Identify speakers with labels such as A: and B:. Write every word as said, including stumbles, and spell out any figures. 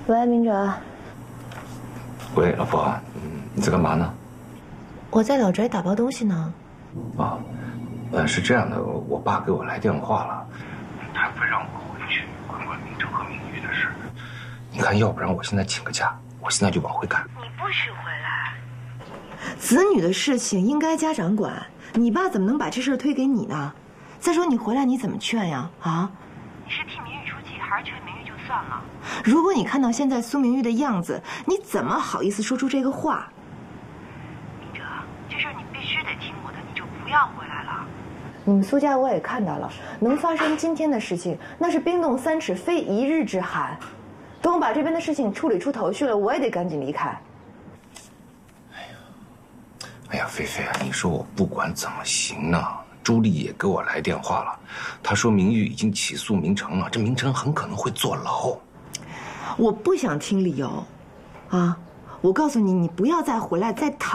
A: 喂，明哲。
B: 喂，老婆，嗯，你在干嘛呢？
A: 我在老宅打包东西呢。
B: 啊，呃，是这样的，我爸给我来电话了，他非让我回去管管明哲和明玉的事。你看，要不然我现在请个假，我现在就往回赶。
A: 你不许回来。子女的事情应该家长管，你爸怎么能把这事儿推给你呢？再说你回来你怎么劝呀？啊？你是替明玉出气，还是劝明玉就算了？如果你看到现在苏明玉的样子，你怎么好意思说出这个话？明哲，这事儿你必须得听我的，你就不要回来了。你们苏家我也看到了，能发生今天的事情，那是冰冻三尺非一日之寒。等我把这边的事情处理出头绪了，我也得赶紧离开。
B: 哎呀，哎呀，菲菲啊，你说我不管怎么行呢？朱丽也给我来电话了，她说明玉已经起诉明成了，这明成很可能会坐牢。
A: 我不想听理由，啊！我告诉你，你不要再回来再讨。